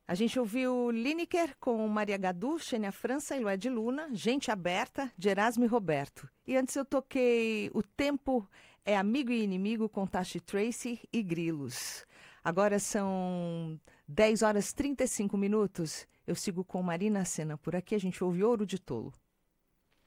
A gente ouviu Lineker com Maria Gadu, Xênia França e Lué de Luna, Gente Aberta, de Erasmo e Roberto. E antes eu toquei O Tempo é Amigo e Inimigo com Tashi Tracy e Grilos. Agora são 10 horas e 35 minutos. Eu sigo com Marina Sena por aqui, a gente ouve Ouro de Tolo.